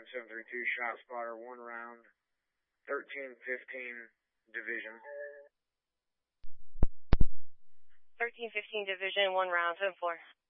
732 shot spotter, 1 round, 1315 division. 1315 division, 1 round, 7-4.